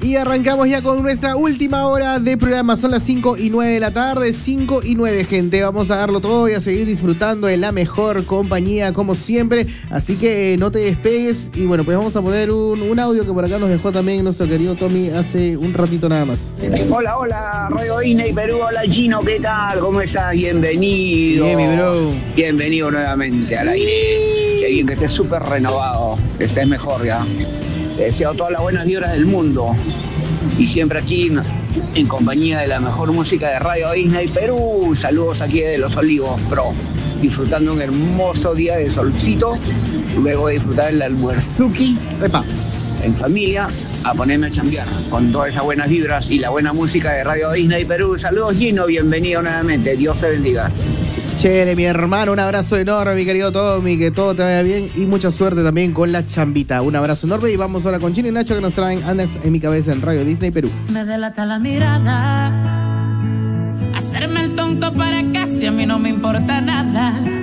Y arrancamos ya con nuestra última hora de programa. Son las 5:09 de la tarde, 5:09, gente. Vamos a darlo todo y a seguir disfrutando de la mejor compañía, como siempre. Así que no te despegues. Y bueno, pues vamos a poner un audio que por acá nos dejó también nuestro querido Tommy hace un ratito nada más. Hola, hola, Radio Disney Perú. Hola, Gino, ¿qué tal? ¿Cómo estás? Bienvenido. Bien, mi bro. Bienvenido nuevamente al aire. Qué bien que estés súper renovado, que estés mejor ya. Te deseo todas las buenas vibras del mundo. Y siempre aquí en compañía de la mejor música de Radio Disney Perú. Saludos aquí de Los Olivos, Pro. Disfrutando un hermoso día de solcito. Luego de disfrutar el almuerzuki. Epa. En familia, a ponerme a chambear con todas esas buenas vibras y la buena música de Radio Disney Perú. Saludos, Gino, bienvenido nuevamente. Dios te bendiga. Chévere, mi hermano, un abrazo enorme, mi querido Tommy, que todo te vaya bien y mucha suerte también con la chambita. Un abrazo enorme y vamos ahora con Chino y Nacho que nos traen Andax en mi cabeza en Radio Disney Perú. Me delata la mirada, hacerme el tonto para casi a mí no me importa nada.